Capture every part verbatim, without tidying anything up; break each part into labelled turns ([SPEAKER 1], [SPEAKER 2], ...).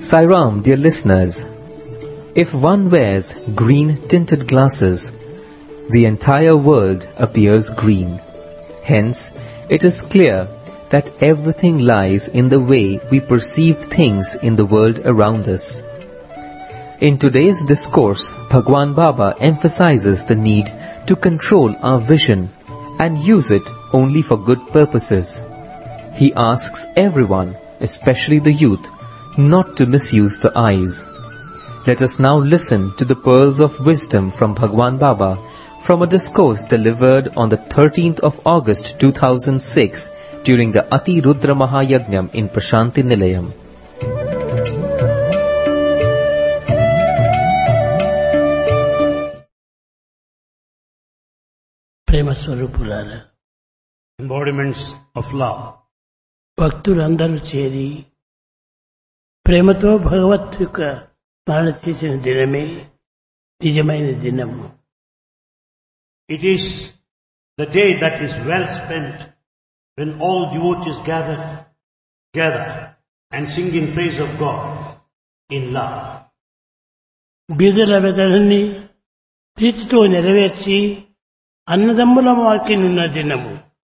[SPEAKER 1] Sairam, dear listeners, if one wears green-tinted glasses, the entire world appears green. Hence, it is clear that everything lies in the way we perceive things in the world around us. In today's discourse, Bhagwan Baba emphasizes the need to control our vision and use it only for good purposes. He asks everyone, especially the youth, not to misuse the eyes. Let us now listen to the pearls of wisdom from Bhagwan Baba from a discourse delivered on the thirteenth of August two thousand six during the Ati Rudra Mahayajnam in Prashanti Nilayam.
[SPEAKER 2] ప్రేమ స్వరూపులారా,
[SPEAKER 3] embodiments of love.
[SPEAKER 2] భక్తులందరూ చేరి ప్రేమతో భగవత్ యొక్క స్మరణ చేసిన దినమే నిజమైన దినము.
[SPEAKER 3] It is the day that is well spent when all devotees gather together and sing in praise of God in love.
[SPEAKER 2] బీదల వెదలని ప్రీతితో నెరవేర్చి అన్నదమ్ముల వాకినున్న దినము.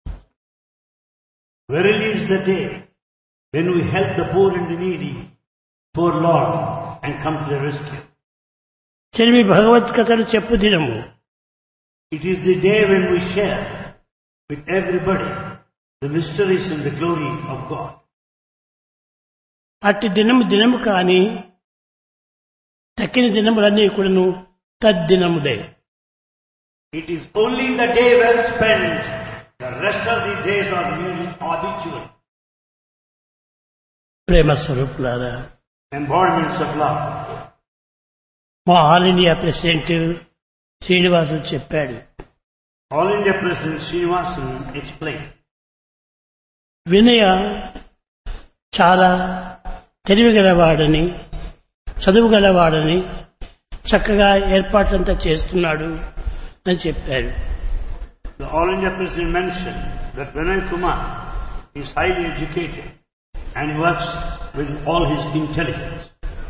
[SPEAKER 3] Verily is the day when we help the poor and the needy, poor Lord, and come to their rescue.
[SPEAKER 2] చెలిమి భగవత్ కథలు చెప్పు దినము.
[SPEAKER 3] It is the day when we share with everybody the mysteries and the glory of God.
[SPEAKER 2] అట్టి దినము దినము కాని తక్కిన దినములన్నీ కూడాను తద్దినములే.
[SPEAKER 3] It is only the day well spent. The rest of the days are merely habitual.
[SPEAKER 2] ప్రేమ స్వరూపులారా,
[SPEAKER 3] Embodiments of love.
[SPEAKER 2] మా all India president Srinivasulu చెప్పాడు.
[SPEAKER 3] All India President Srinivasan explained.
[SPEAKER 2] వినయ చాలా తెలివిగలవాడని, చదువు గలవాడని, చక్కగా ఏర్పాట్లంతా చేస్తున్నాడు అని చెప్పాడు.
[SPEAKER 3] The All India President mentioned that Vinay Kumar is highly educated and he works with all his intelligence.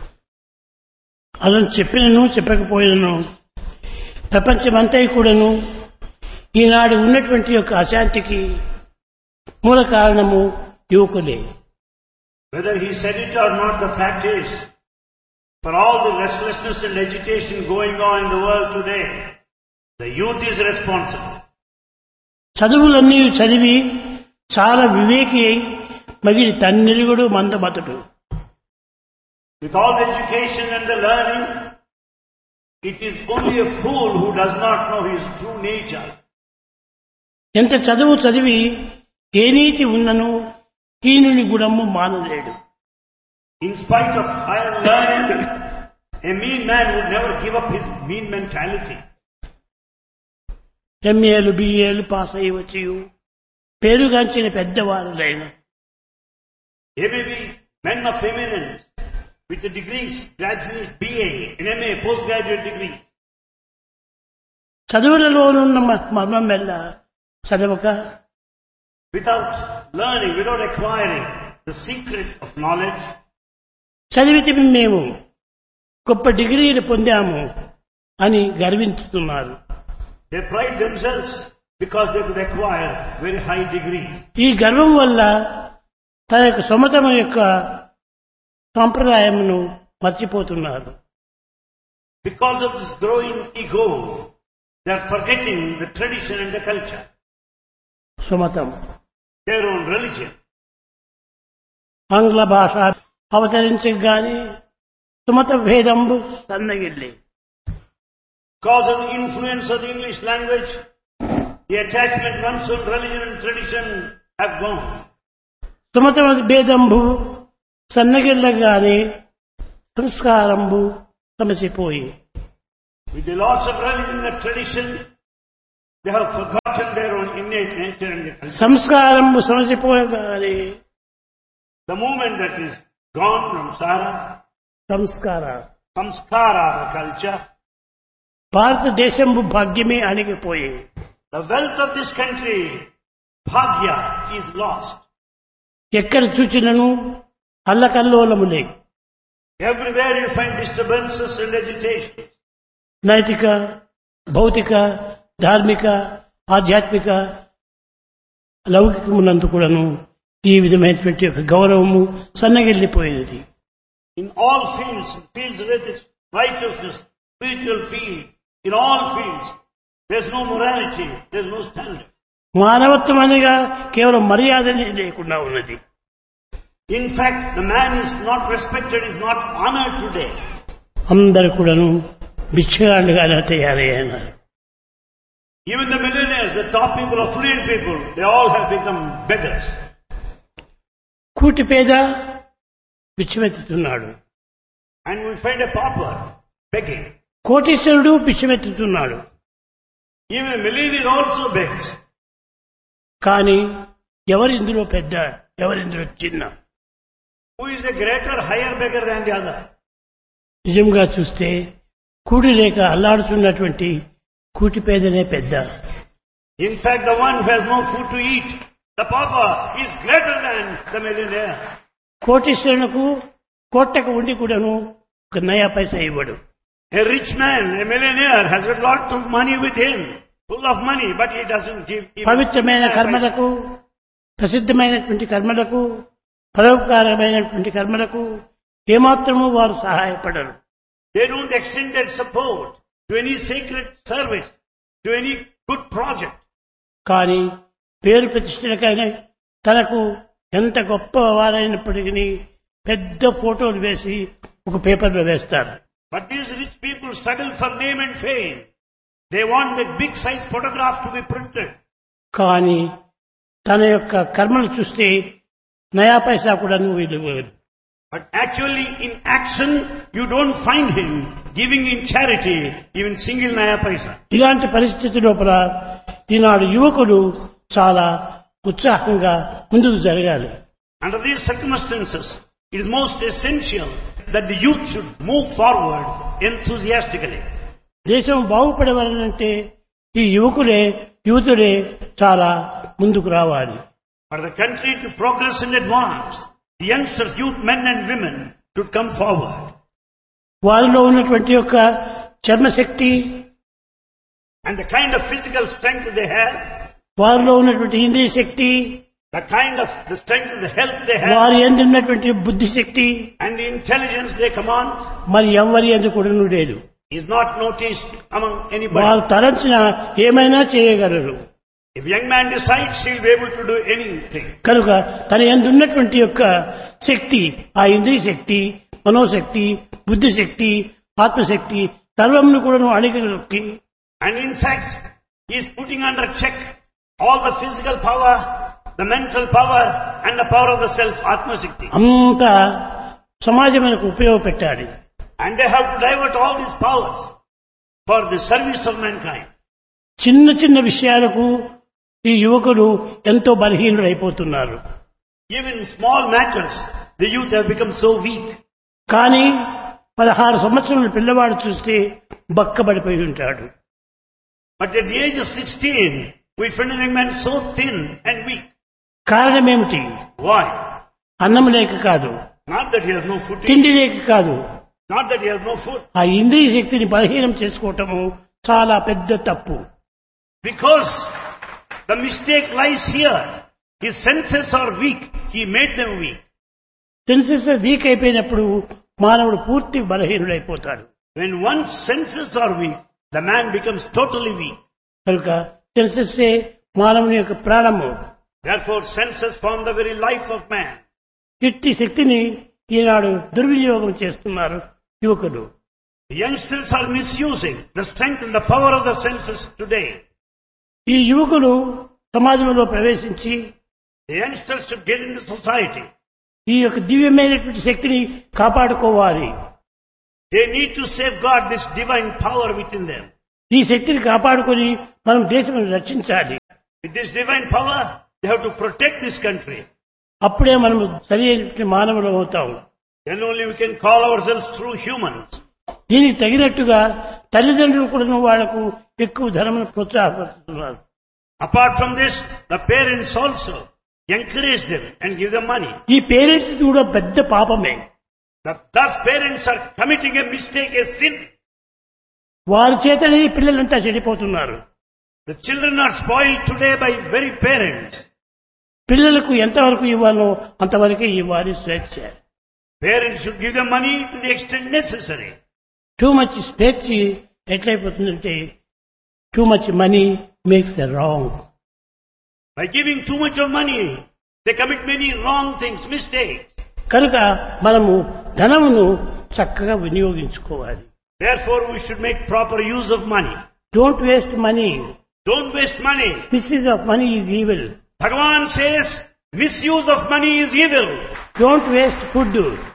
[SPEAKER 2] అతను చెప్పినను చెప్పకపోయినను ప్రపంచమంతా కూడాను ఈనాడు ఉన్నటువంటి యొక్క అశాంతికి మూల కారణము యువకులే.
[SPEAKER 3] Whether he said it or not, the fact is, for all the restlessness and agitation going on in the world today, the youth is responsible.
[SPEAKER 2] చదువులన్నీ చదివి చాలా వివేకి అయి మగిలి తన్నెరుగుడు మందమతుడు.
[SPEAKER 3] With all the education and the learning, it is only a fool who does not know his true nature.
[SPEAKER 2] ఎంత చదువు చదివి ఏ నీతి ఉన్నను హీనుని గుణము మానలేడు.
[SPEAKER 3] In spite of higher learning, a mean man would never give up his mean mentality.
[SPEAKER 2] ఎంఏలు బిఏలు pass అయ్యి వచ్చి పేరుగాంచిన పెద్దవారులైన
[SPEAKER 3] They may be men of eminence with the degrees, graduate, B A, and M A, postgraduate degree.
[SPEAKER 2] చదువులలోనున్న మర్మం మెల్ల చదవక,
[SPEAKER 3] Without learning, without acquiring the secret of knowledge,
[SPEAKER 2] చదివితే మేము గొప్ప డిగ్రీలు పొందాము అని గర్వించుతున్నారు.
[SPEAKER 3] they pride themselves because they could acquire very high degrees.
[SPEAKER 2] ఈ గర్వం వల్ల తన యొక్క సొంతం యొక్క సాంప్రదాయమును మర్చిపోతున్నారు.
[SPEAKER 3] Because of this growing ego, they are forgetting the tradition and the culture,
[SPEAKER 2] సుమతం
[SPEAKER 3] their own religion.
[SPEAKER 2] ఆంగ్ల భాష అవతరించగానే Sumatha భేదంబు సన్నగిల్లి.
[SPEAKER 3] Because of the influence of the English language, the attachment one's own religion and tradition have gone.
[SPEAKER 2] Sumatha భేదంబు సన్నగిల్లగానే సంస్కారంబు సమసిపోయి.
[SPEAKER 3] With the loss of religion and tradition, they have forgotten their own innate nature and culture.
[SPEAKER 2] సంస్కారంబు సమసిపోయగానే
[SPEAKER 3] The moment that is gone from Sara,
[SPEAKER 2] Sanskar
[SPEAKER 3] samskara, the culture,
[SPEAKER 2] భారతదేశంబు భాగ్యమే అణిగిపోయి.
[SPEAKER 3] the wealth of this country, bhagya, is lost.
[SPEAKER 2] ఎక్కడ చూచినను అల్లకల్లోలములే.
[SPEAKER 3] Everywhere you find disturbances and agitation.
[SPEAKER 2] నైతిక, భౌతిక, ధార్మిక, ఆధ్యాత్మిక లౌకికమునందు కూడాను ఈ విధమైనటువంటి ఒక గౌరవము సన్నగిల్లిపోయినది.
[SPEAKER 3] In all fields, fields of ethics, righteousness, spiritual field, in all fields, there's no morality, there's no standard.
[SPEAKER 2] మానవత్వం అనగా కేవలం మర్యాదనే లేకుండా ఉన్నది.
[SPEAKER 3] In fact, the man is not respected, is not honored today.
[SPEAKER 2] అందరూ కూడాను బిచ్చగాళ్ళుగానే తయారయ్యారు.
[SPEAKER 3] Even the millionaires, the top people, affluent people, they all have become beggars.
[SPEAKER 2] కూటి పేద బిచ్చమెత్తుతున్నాడు.
[SPEAKER 3] And we find a pauper begging.
[SPEAKER 2] కోటీశ్వరుడు బిచ్చమెత్తుతున్నాడు.
[SPEAKER 3] Even a millionaire also begs.
[SPEAKER 2] కానీ ఎవరి ఇందులో పెద్ద, ఎవరిందులో చిన్న?
[SPEAKER 3] Who is a greater, higher beggar than the other?
[SPEAKER 2] నిజంగా చూస్తే కూడి లేక అల్లాడుతున్నటువంటి కూటి పేదనే పెద్ద.
[SPEAKER 3] In fact, the one who has no food to eat, the pauper, is greater than the millionaire.
[SPEAKER 2] కోటీశ్వరులకు కోట్టకు ఉండి కూడాను ఒక నయా పైసా ఇవ్వడు.
[SPEAKER 3] A rich man, a millionaire, has got lot of money with him, full of money, but he doesn't give.
[SPEAKER 2] పవిత్రమైన కర్మలకు, ప్రసిద్ధమైనటువంటి కర్మలకు, పరోపకారమైనటువంటి కర్మలకు ఏమాత్రము వారు సహాయపడరు.
[SPEAKER 3] They don't extend their support to any sacred service, to any good project.
[SPEAKER 2] కానీ పేరు ప్రతిష్టలకైనా తనకు ఎంత గొప్ప వారైనప్పటికీ పెద్ద ఫోటోలు వేసి ఒక పేపర్లో వేస్తారు.
[SPEAKER 3] But these rich people struggle for name and fame. They want that big size photograph to be printed.
[SPEAKER 2] కానీ తన యొక్క కర్మను చూస్తే నయా పైసా కూడా నువ్వు ఇవ్వరు.
[SPEAKER 3] But actually in action, you don't find him giving in charity even single naya paisa.
[SPEAKER 2] ఇలాంటి పరిస్థితి లోపల ఈనాడు యువకులు చాలా ఉత్సాహంగా ముందుకు జరగాలి.
[SPEAKER 3] Under these circumstances, it is most essential that the youth should move forward enthusiastically.
[SPEAKER 2] దేశం బాగుపడవాలంటే ఈ యువకులే యువతులే చాలా ముందుకు రావాలి.
[SPEAKER 3] For the country to progress and advance, the youngsters, youth, men and women should come forward.
[SPEAKER 2] వారిలో ఉన్నటువంటి యొక్క చర్మశక్తి,
[SPEAKER 3] and the kind of physical strength they have,
[SPEAKER 2] వారిలో ఉన్నటువంటి ఇంద్రియ శక్తి,
[SPEAKER 3] the kind of the strength of the health they have,
[SPEAKER 2] వారి యందు ఉన్నటువంటి బుద్ధి శక్తి,
[SPEAKER 3] and the intelligence they command,
[SPEAKER 2] మరి ఎవరి యందు కూడా లేదు.
[SPEAKER 3] is not noticed among anybody.
[SPEAKER 2] వారు తలంచిన ఏమైనా చేయగలరు.
[SPEAKER 3] If young man decides, he will be able to do anything.
[SPEAKER 2] కనుక తన యందు ఉన్నటువంటి యొక్క శక్తి, ఆ ఇంద్రియ శక్తి, మనోశక్తి, బుద్ధి శక్తి, ఆత్మశక్తి సర్వమును కూడా అణిగినొక్కి,
[SPEAKER 3] and in fact, he is putting under check all the physical power, the mental power, and the power of the self, Atma Shakti.
[SPEAKER 2] అంతా సమాజమునకు ఉపయోగపెట్టాలి.
[SPEAKER 3] And they have to divert all these powers for the service of mankind.
[SPEAKER 2] చిన్న చిన్న విషయాలకు ఈ యువకులు ఎంతో బలహీనులైపోతున్నారు.
[SPEAKER 3] Even small matters, the youth have become so weak.
[SPEAKER 2] కానీ పదహారు సంవత్సరాల పిల్లవాడు చూస్తే బక్కబడిపోయి ఉంటాడు.
[SPEAKER 3] But at the age of sixteen, we find a young man so thin and weak.
[SPEAKER 2] కారణం ఏమిటి?
[SPEAKER 3] Why?
[SPEAKER 2] అన్నం లేక కాదు,
[SPEAKER 3] Not that he has no food to
[SPEAKER 2] తిండి
[SPEAKER 3] eat.
[SPEAKER 2] లేక కాదు,
[SPEAKER 3] Not that he has no food.
[SPEAKER 2] ఆ ఇంద్రియ శక్తిని బలహీనం చేసుకోవటము చాలా పెద్ద తప్పు.
[SPEAKER 3] Because the mistake lies here. His senses are weak. He made them weak.
[SPEAKER 2] Senses week అయిపోయినప్పుడు మానవుడు పూర్తి బలహీనుడైపోతాడు.
[SPEAKER 3] When one's senses are weak, the man becomes totally weak.
[SPEAKER 2] కనుక సెన్సెస్ మానవుని యొక్క ప్రాణము.
[SPEAKER 3] Therefore, senses form the very life of man.
[SPEAKER 2] ఇట్టి శక్తిని ఈనాడు దుర్వినియోగం చేస్తున్నారు యువకులు.
[SPEAKER 3] The youngsters are misusing the strength and the power of the senses today.
[SPEAKER 2] ఈ యువకులు సమాజంలో ప్రవేశించి
[SPEAKER 3] The youngsters should get into society.
[SPEAKER 2] ఈ యొక్క దివ్యమైనటువంటి శక్తిని కాపాడుకోవాలి.
[SPEAKER 3] They need to safeguard this divine power within them.
[SPEAKER 2] ఈ శక్తిని కాపాడుకొని మనం దేశాన్ని రక్షించాలి.
[SPEAKER 3] With this divine power, they have to protect this country.
[SPEAKER 2] అప్పుడే మనము సరి అయిన మానవులు అవుతాం.
[SPEAKER 3] Then only we can call ourselves true humans.
[SPEAKER 2] దీనికి తగినట్టుగా తల్లిదండ్రులు కూడా వాళ్లకు ఎక్కువ ధనమును ప్రోత్సాహపరుస్తున్నారు.
[SPEAKER 3] Apart from this, the parents also encourage them and give them money.
[SPEAKER 2] ఈ పేరెంట్స్ కూడా పెద్ద పాపమే.
[SPEAKER 3] That thus parents are committing a mistake, a sin.
[SPEAKER 2] వారి చేతనే ఈ పిల్లలంతా చెడిపోతున్నారు.
[SPEAKER 3] The children are spoiled today by very parents.
[SPEAKER 2] పిల్లలకు ఎంతవరకు ఇవ్వాలో అంతవరకే ఇవ్వాలి స్వేచ్ఛ.
[SPEAKER 3] Parents should give them money to the extent necessary.
[SPEAKER 2] Too much స్వేచ్ఛ ఎట్లయిపోతుందంటే too much money makes a wrong.
[SPEAKER 3] By giving too much of money, they commit many wrong things, mistakes.
[SPEAKER 2] కనుక మనము ధనమును చక్కగా వినియోగించుకోవాలి.
[SPEAKER 3] Therefore, we should make proper use of money.
[SPEAKER 2] Don't waste money.
[SPEAKER 3] Don't waste money.
[SPEAKER 2] Misuse of money is evil.
[SPEAKER 3] Bhagavan says, misuse of money is evil.
[SPEAKER 2] Don't waste food.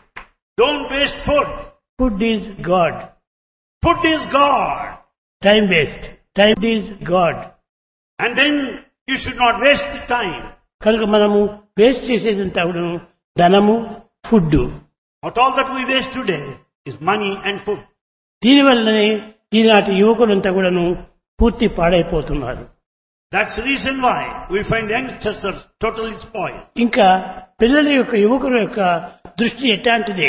[SPEAKER 3] Don't waste food.
[SPEAKER 2] Food is God.
[SPEAKER 3] Food is God.
[SPEAKER 2] Time waste. Time is God.
[SPEAKER 3] And then you should not waste the time.
[SPEAKER 2] కనుక మనము waste చేసేదంతా కూడా ధనము, food.
[SPEAKER 3] Not all that we waste today is money and food.
[SPEAKER 2] దీనివల్లనే ఈనాటి యువకులంతా కూడాను పూర్తి పాడైపోతున్నారు.
[SPEAKER 3] That's the reason why we find youngsters are totally spoiled.
[SPEAKER 2] ఇంకా పిల్లల యొక్క యువకుల యొక్క దృష్టి ఎట్లాంటిది?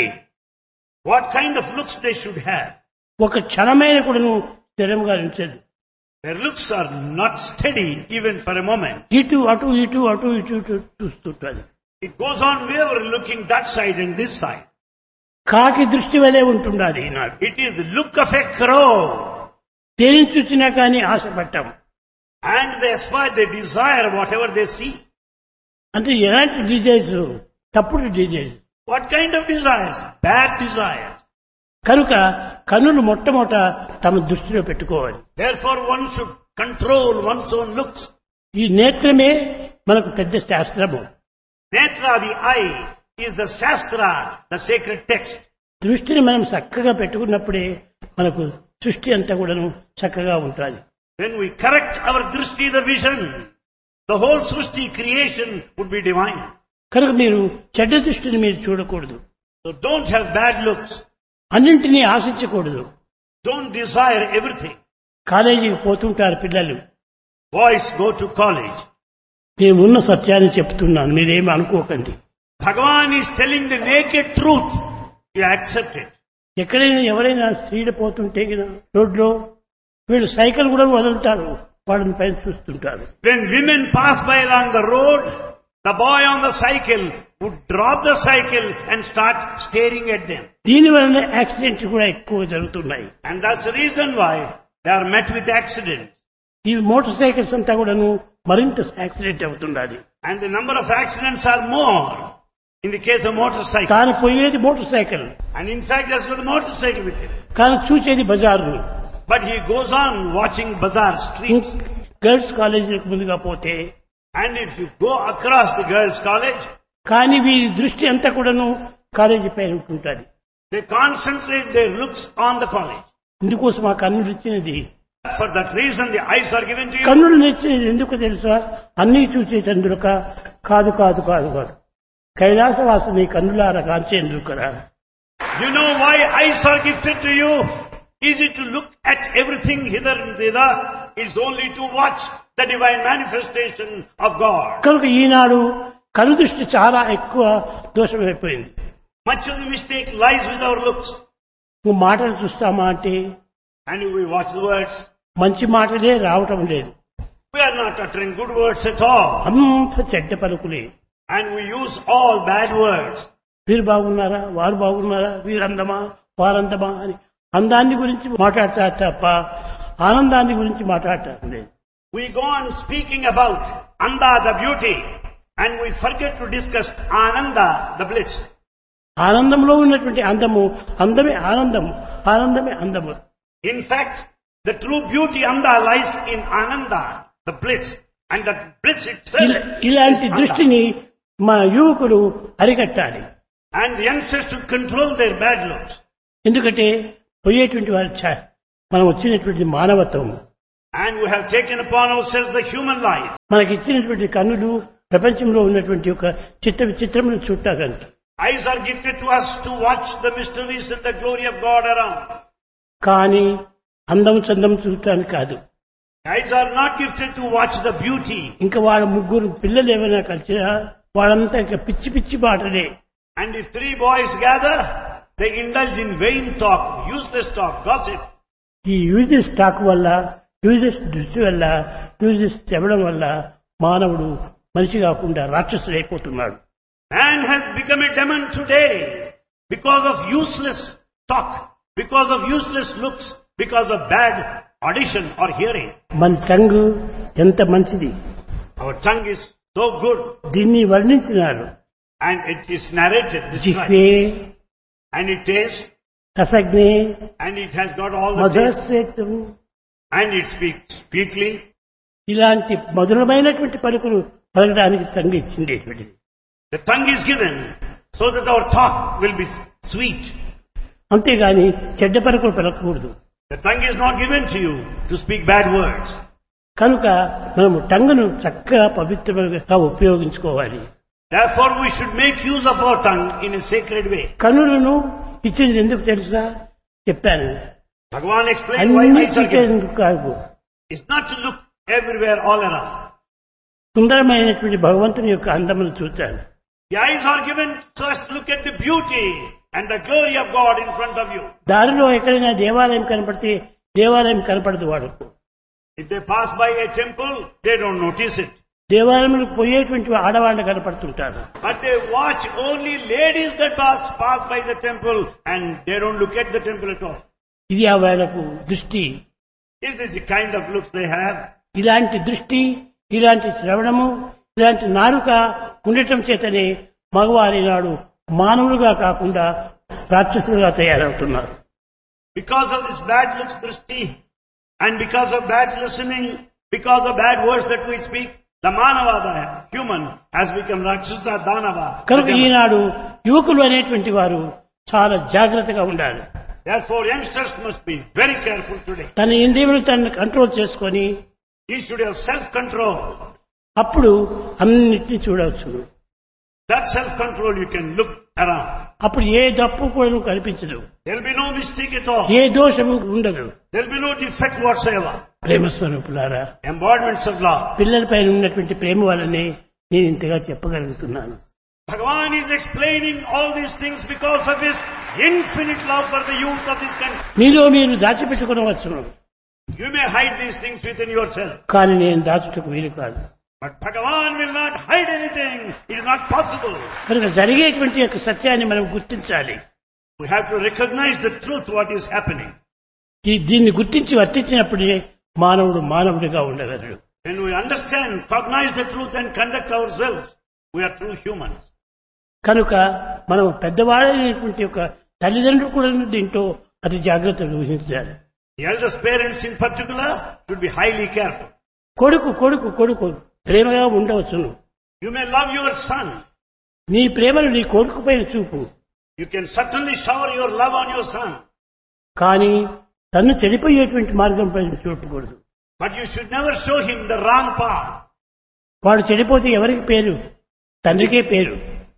[SPEAKER 3] What kind of looks they should have?
[SPEAKER 2] ఒక క్షణమైన కూడాను స్థిరంగా ఉంచదు.
[SPEAKER 3] Their looks are not steady even for a moment.
[SPEAKER 2] ఇటు అటు ఇటు అటు ఇటు ఇటు చూస్తుంటారు.
[SPEAKER 3] It goes on wherever looking that side and this side.
[SPEAKER 2] కాకి దృష్టి వలె ఉంటుండాలి ఈనాడు.
[SPEAKER 3] It is the look of a crow.
[SPEAKER 2] దేని చూసినా కానీ ఆశపడ్డాం.
[SPEAKER 3] And they aspire, they desire whatever they see.
[SPEAKER 2] అంటే ఎలాంటి డిజైర్స్? తప్పుడు desires.
[SPEAKER 3] What kind of desires? Bad desires.
[SPEAKER 2] కనుక కన్నులు మొట్టమొదట తమ దృష్టిలో పెట్టుకోవాలి.
[SPEAKER 3] Therefore one should control one's own looks.
[SPEAKER 2] ఈ నేత్రమే మనకు పెద్ద శాస్త్రము.
[SPEAKER 3] Netra, the eye, is the Shastra, the sacred text.
[SPEAKER 2] దృష్టిని మనం చక్కగా పెట్టుకున్నప్పుడే మనకు సృష్టి అంతా కూడాను చక్కగా ఉంటుంది.
[SPEAKER 3] When we correct our drishti, the vision, the whole srishti creation would be divine.
[SPEAKER 2] కనుక మీరు చెడ్డ దృష్టిని మీరు చూడకూడదు.
[SPEAKER 3] So don't have bad looks.
[SPEAKER 2] అన్నింటినీ ఆశించకూడదు.
[SPEAKER 3] Don't desire everything.
[SPEAKER 2] కాలేజీకి పోతుంటారు పిల్లలు.
[SPEAKER 3] Boys go to college.
[SPEAKER 2] నేనున్న సత్యాన్ని చెప్తున్నాను, మీరేమి అనుకోకండి.
[SPEAKER 3] Bhagavan is telling the naked truth. You accept it.
[SPEAKER 2] ఎక్కడైనా ఎవరైనా స్త్రీలు పోతుంటే రోడ్లో వీళ్ళు సైకిల్ కూడా వదులుతారు, వాళ్ళని పైన చూస్తుంటారు.
[SPEAKER 3] When women pass by along the road, the boy on the cycle would drop the cycle and start staring at them.
[SPEAKER 2] దీని వలన యాక్సిడెంట్స్ కూడా ఎక్కువ జరుగుతున్నాయి.
[SPEAKER 3] And that's the reason why they are met with accidents.
[SPEAKER 2] ఈ motor cycles అంతా కూడాను మరింత accident అవుతుండాలి.
[SPEAKER 3] And the number of accidents are more in the case of motorcycle.
[SPEAKER 2] కానీ పోయేది motor cycle.
[SPEAKER 3] And in fact, that's with the motorcycle with him.
[SPEAKER 2] కానీ చూసేది బజార్ని.
[SPEAKER 3] But he goes on watching bazaar streets.
[SPEAKER 2] Girls కాలేజీకి ముందుగా పోతే,
[SPEAKER 3] And if you go across the girls' college,
[SPEAKER 2] కానీ వీరి దృష్టి అంతా కూడాను కాలేజీ పైన ఉంటుంటుంది.
[SPEAKER 3] they concentrate their looks on the college.
[SPEAKER 2] ఇందుకోసం ఆ కన్నులు ఇచ్చినది.
[SPEAKER 3] For that reason, the eyes are given to you.
[SPEAKER 2] కన్నులు ఇచ్చినది ఎందుకు తెలుసా? అన్నీ చూసేటందుక కాదు కాదు కాదు కాదు కైలాసవాసుని కన్నులార కాంచేందుకరా.
[SPEAKER 3] You know why eyes are gifted to you? Is it to look at everything hither and thither? It's only to watch the divine manifestation of God.
[SPEAKER 2] కనుక ఈనాడు కన్ను దృష్టి చాలా ఎక్కువ దోషమైపోయింది.
[SPEAKER 3] Much of the mistake lies with our looks.
[SPEAKER 2] నువ్వు మాటలు చూస్తామా అంటే,
[SPEAKER 3] And we watch the words.
[SPEAKER 2] మంచి మాటలే రావటం లేదు.
[SPEAKER 3] We are not uttering good words at all.
[SPEAKER 2] అంత చెడ్డ పలుకులే.
[SPEAKER 3] And we use all bad words.
[SPEAKER 2] వీరు బాగున్నారా, వారు బాగున్నారా, వీరందమా వారందమా అని అందాన్ని గురించి మాట్లాడతారు తప్ప ఆనందాన్ని గురించి మాట్లాడటం లేదు.
[SPEAKER 3] We go on speaking about Anda, the beauty, and we forget to discuss Ananda, the bliss.
[SPEAKER 2] ఆనందంలో ఉన్నటువంటి అందము, అందమే ఆనందము, ఆనందమే అందము.
[SPEAKER 3] In fact, the true beauty Anda lies in Ananda, the bliss, and that bliss itself.
[SPEAKER 2] ఇలా- ఇలాంటి
[SPEAKER 3] is Anda.
[SPEAKER 2] దృష్టిని మా యువకులు అరికట్టాలి.
[SPEAKER 3] And the youngsters should control their bad looks.
[SPEAKER 2] ఎందుకంటే పోయేటువంటి వారి ఛ- మనం వచ్చినటువంటి మానవత్వం,
[SPEAKER 3] And we have taken upon ourselves the human life.
[SPEAKER 2] మనకి ఇచ్చినటువంటి కన్నులు ప్రపంచంలో ఉన్నటువంటి ఒక చిత్ర విచిత్రమును చూడటానికి.
[SPEAKER 3] Eyes are gifted to us to watch the mysteries and the glory of God around.
[SPEAKER 2] కానీ అందం చందం చూడటానికి కాదు.
[SPEAKER 3] Eyes are not gifted to watch the beauty.
[SPEAKER 2] ఇంకా వాళ్ళ ముగ్గురు పిల్లలు ఏమైనా కలిసినా వాళ్ళంతా ఇంకా పిచ్చి పిచ్చి మాటలే.
[SPEAKER 3] And if three boys gather, They indulge in vain talk, useless talk, gossip.
[SPEAKER 2] ఈ యూజెస్ టాక్ వల్ల, యూజెస్ దృష్టి వల్ల, యూజెస్ చెప్పడం వల్ల మానవుడు మనిషి కాకుండా రాక్షసుడు అయిపోతున్నాడు.
[SPEAKER 3] Man has become a demon today because of useless talk, because of useless looks, because of bad audition or hearing.
[SPEAKER 2] మన టంగు ఎంత మంచిది,
[SPEAKER 3] Our tongue is so good,
[SPEAKER 2] దీన్ని వర్ణించినారు.
[SPEAKER 3] and it is narrated, described,
[SPEAKER 2] జిహ్వే
[SPEAKER 3] and it tastes,
[SPEAKER 2] రసజ్ఞే
[SPEAKER 3] and it has got all the taste,
[SPEAKER 2] మధురస్వేతం,
[SPEAKER 3] and it speaks sweetly.
[SPEAKER 2] ఇలాంటి మధురమైనటువంటి పలుకులు పలకడానికి టంగు ఇచ్చిండేటువంటిది.
[SPEAKER 3] The tongue is given so that our talk will be sweet.
[SPEAKER 2] అంతేగాని చెడ్డ పలుకులు పలకకూడదు.
[SPEAKER 3] The tongue is not given to you to speak bad words.
[SPEAKER 2] కనుక మనము టంగును చక్కగా పవిత్రంగా ఉపయోగించుకోవాలి.
[SPEAKER 3] Therefore we should make use of our tongue in a sacred way.
[SPEAKER 2] కన్నులను ఇచ్చింది ఎందుకు తెలుసా చెప్పాను.
[SPEAKER 3] Bhagavan explained why
[SPEAKER 2] అన్ని
[SPEAKER 3] eyes are given.
[SPEAKER 2] చూసేందుకు కాదు,
[SPEAKER 3] It's not to look everywhere all around.
[SPEAKER 2] సుందరమైనటువంటి భగవంతుని యొక్క అందమును చూచాను.
[SPEAKER 3] The eyes are given so as to look at the beauty and the glory of God in front of you.
[SPEAKER 2] దారిలో ఎక్కడైనా దేవాలయం కనపడితే దేవాలయం కనపడదు వాడుకు.
[SPEAKER 3] If they pass by a temple, they don't notice it.
[SPEAKER 2] దేవాలయంలో పోయేటువంటి ఆడవాళ్ళు కనపడుతుంటారు.
[SPEAKER 3] But they watch only ladies that pass, pass by the temple and they don't look at the temple at all.
[SPEAKER 2] ఇది ఆ వాళ్ళకు దృష్టి.
[SPEAKER 3] Is this the kind of looks they have?
[SPEAKER 2] ఇలాంటి దృష్టి, ఇలాంటి శ్రవణము, ఇలాంటి నాలుక ఉండటం చేతనే మగవారి నాడు మానవులుగా కాకుండా రాక్షసులుగా తయారవుతున్నారు.
[SPEAKER 3] Because of this bad looks, drishti, and because of bad listening, because of bad words that we speak, the manava, the human, has become rakshasa, danava.
[SPEAKER 2] కనుక ఈనాడు యువకులు అనేటువంటి వారు చాలా జాగ్రత్తగా ఉండాలి.
[SPEAKER 3] Therefore youngsters must be very careful today.
[SPEAKER 2] తన ఇంద్రియములను తను కంట్రోల్ చేసుకొని
[SPEAKER 3] He should have self-control.
[SPEAKER 2] అప్పుడు అన్నిటినీ చూడవచ్చు.
[SPEAKER 3] That self-control you can look around.
[SPEAKER 2] అప్పుడు ఏ తప్పు కూడా కనిపించదు,
[SPEAKER 3] There will be no mistake at all.
[SPEAKER 2] ఏ దోషము ఉండదు.
[SPEAKER 3] There will be no defect whatsoever.
[SPEAKER 2] ప్రేమస్వరూపులారా,
[SPEAKER 3] Embodiments of love.
[SPEAKER 2] పిల్లలపైన ఉన్నటువంటి ప్రేమ వల్లనే నేను ఇంతగా చెప్పగలుగుతున్నాను.
[SPEAKER 3] Bhagavan is explaining all these things because of his infinite love for the youth of this country.
[SPEAKER 2] మీలో మీరు దాచిపెట్టుకునవచ్చును,
[SPEAKER 3] You may hide these things within yourself.
[SPEAKER 2] కానీ నేను దాచుటకు వీలు కాదు.
[SPEAKER 3] But Bhagavan will not hide anything. It is not possible.
[SPEAKER 2] కనుక జరిగేటువంటి యొక్క సత్యాన్ని మనం గుర్తించాలి.
[SPEAKER 3] We have to recognize the truth, what is happening.
[SPEAKER 2] ఈ దీన్ని గుర్తించి వర్తించినప్పుడే మానవుడు మానవుడిగా ఉండగలడు.
[SPEAKER 3] When we understand, cognize the truth and conduct ourselves, we are true humans.
[SPEAKER 2] కనుక మనం పెద్దవాళ్ళైనటువంటి యొక్క తల్లిదండ్రులు కూడా దీంట్లో అతి జాగ్రత్తగా వహించాలి.
[SPEAKER 3] The eldest parents in particular should be highly careful.
[SPEAKER 2] కొడుకు కొడుకు కొడుకు ప్రేమగా ఉండవచ్చును.
[SPEAKER 3] You may love your son.
[SPEAKER 2] నీ ప్రేమను నీ కొడుకు పైన చూపు,
[SPEAKER 3] You can certainly shower your love on your son.
[SPEAKER 2] కానీ తను చెడిపోయేటువంటి మార్గం పైన చూపకూడదు.
[SPEAKER 3] But you should never show him the wrong path.
[SPEAKER 2] వాడు చెడిపోతే ఎవరికి పేరు? తండ్రికే పేరు.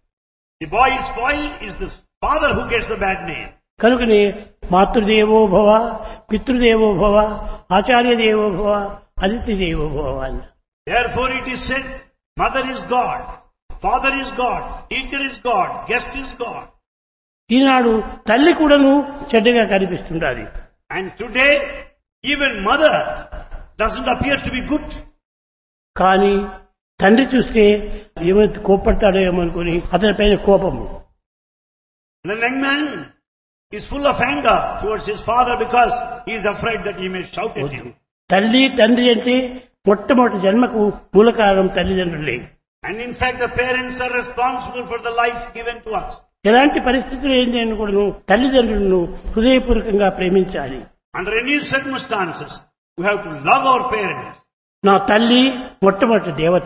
[SPEAKER 3] The boy is spoiled is the father who gets the bad name.
[SPEAKER 2] కనుకనే మాతృదేవో భవ, పితృదేవో భవ, ఆచార్య దేవో భవ, అతిథి దేవో భవ అని.
[SPEAKER 3] Therefore it is said, mother is God, father is God, teacher is God, guest is God.
[SPEAKER 2] ఈనాడు తల్లి కూడాను చెడ్డగా కనిపిస్తుండాలి.
[SPEAKER 3] And today, even mother doesn't appear to be good.
[SPEAKER 2] కానీ తండ్రి చూస్తే ఏమైతే కోపడతాడో ఏమో అనుకుని అతని పైన కోపము.
[SPEAKER 3] The young man is full of anger towards his father because he is afraid that he may shout at him.
[SPEAKER 2] తల్లి తండ్రి అంటే మొట్టమొదటి జన్మకు మూల కారణం తల్లిదండ్రులే.
[SPEAKER 3] And in fact the parents are responsible for the life given to us.
[SPEAKER 2] ఎలాంటి పరిస్థితులు ఏంటని కూడా తల్లిదండ్రులను హృదయపూర్వకంగా ప్రేమించాలి.
[SPEAKER 3] Under any circumstances, we have to love our parents.
[SPEAKER 2] నా తల్లి మొట్టమొదటి దేవత,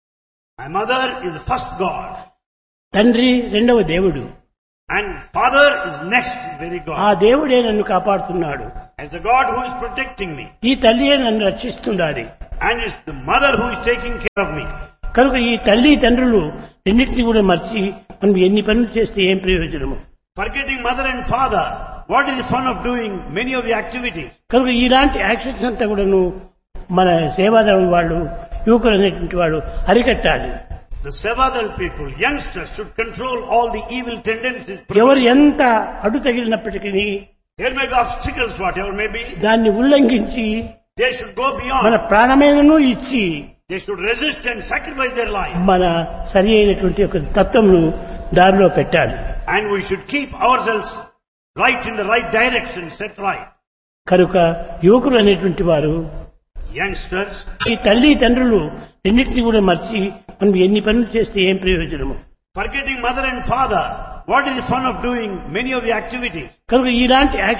[SPEAKER 3] My mother is the first God.
[SPEAKER 2] తండ్రి రెండవ దేవుడు,
[SPEAKER 3] And father is next very
[SPEAKER 2] ఆ
[SPEAKER 3] God.
[SPEAKER 2] దేవుడే నన్ను కాపాడుతున్నాడు.
[SPEAKER 3] As the God who is protecting me.
[SPEAKER 2] ఈ తల్లియే నన్ను రక్షిస్తున్నాడు.
[SPEAKER 3] And it's the mother who is taking care of me.
[SPEAKER 2] కనుక ఈ తల్లి తండ్రులు రెండింటినీ కూడా మర్చి మనం ఎన్ని పనులు చేస్తే ఏం ప్రయోజనము?
[SPEAKER 3] Forgetting mother and father, what is the fun of doing many of the activities?
[SPEAKER 2] కనుక ఇలాంటి యాక్షన్స్ అంతా కూడాను మన సేవాదళం వాళ్ళు, యువకులు అనేటువంటి వాళ్ళు అరికట్టాలి.
[SPEAKER 3] The Sevadal people, youngsters, should control all the evil tendencies.
[SPEAKER 2] ఎవరు ఎంత అడ్డు తగిలినప్పటికీ
[SPEAKER 3] There may be obstacles, whatever may be.
[SPEAKER 2] దాన్ని ఉల్లంఘించి
[SPEAKER 3] They should go
[SPEAKER 2] మన
[SPEAKER 3] beyond.
[SPEAKER 2] ప్రాణమేనను ఇచ్చి
[SPEAKER 3] They should resist and sacrifice their life.
[SPEAKER 2] మన సరి అయినటువంటి ఒక తత్వంను దారిలో పెట్టాలి.
[SPEAKER 3] And we should keep ourselves right in the right direction, set right.
[SPEAKER 2] కనుక యువకులు అనేటువంటి వారు
[SPEAKER 3] Youngsters,
[SPEAKER 2] ఈ తల్లి తండ్రులు రెండింటినీ కూడా మర్చి మనం ఎన్ని పనులు చేస్తే ఏం ప్రయోజనము.
[SPEAKER 3] forgetting mother and father, what is the fun of doing many of the activities?
[SPEAKER 2] కనుక ఇలాంటి